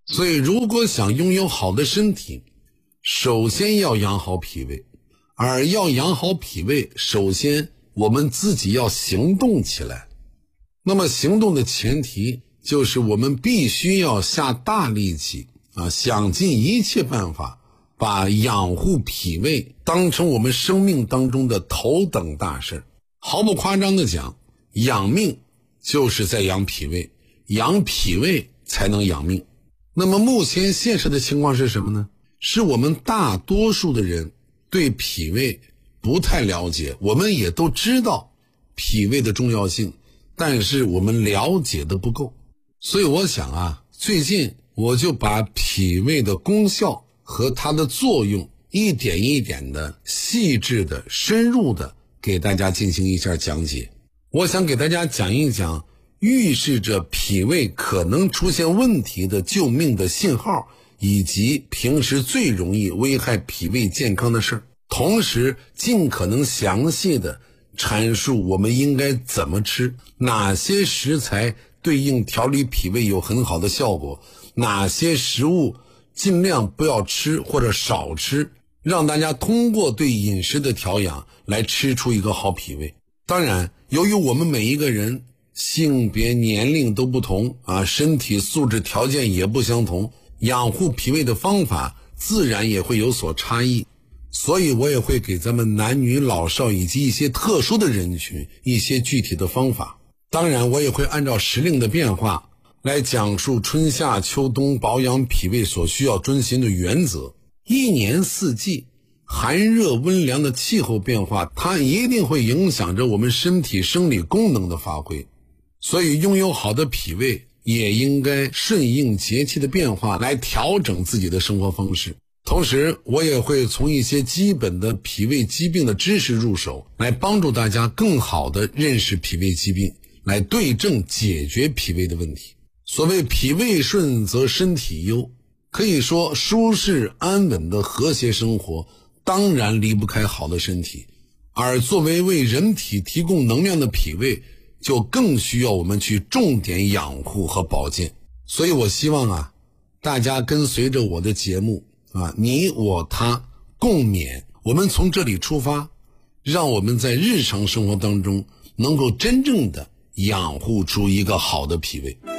所以如果想拥有好的身体，首先要养好脾胃，而要养好脾胃，首先我们自己要行动起来。那么行动的前提就是我们必须要下大力气想尽一切办法把养护脾胃当成我们生命当中的头等大事。毫不夸张的讲，养命就是在养脾胃，养脾胃才能养命。那么目前现实的情况是什么呢？是我们大多数的人对脾胃不太了解，我们也都知道脾胃的重要性，但是我们了解的不够。所以我想最近我就把脾胃的功效和它的作用一点一点的细致的深入的给大家进行一下讲解。我想给大家讲一讲预示着脾胃可能出现问题的救命的信号，以及平时最容易危害脾胃健康的事，同时尽可能详细的阐述我们应该怎么吃，哪些食材对应调理脾胃有很好的效果，哪些食物尽量不要吃或者少吃，让大家通过对饮食的调养来吃出一个好脾胃。当然，由于我们每一个人性别年龄都不同身体素质条件也不相同，养护脾胃的方法自然也会有所差异，所以我也会给咱们男女老少以及一些特殊的人群一些具体的方法。当然我也会按照时令的变化来讲述春夏秋冬保养脾胃所需要遵循的原则。一年四季寒热温凉的气候变化，它一定会影响着我们身体生理功能的发挥，所以拥有好的脾胃也应该顺应节气的变化来调整自己的生活方式。同时我也会从一些基本的脾胃疾病的知识入手，来帮助大家更好地认识脾胃疾病，来对症解决脾胃的问题。所谓脾胃顺则身体优，可以说舒适安稳的和谐生活当然离不开好的身体，而作为为人体提供能量的脾胃就更需要我们去重点养护和保健。所以我希望大家跟随着我的节目你我他共勉，我们从这里出发，让我们在日常生活当中能够真正的养护出一个好的脾胃。